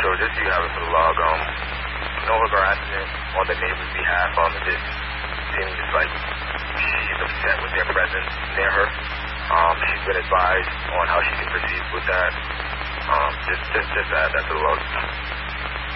So just so you have it for the log, no harassment on the neighbor's behalf. It just seems just like she's upset with their presence near her. She's been advised on how she can proceed with that. Just that. That's the log.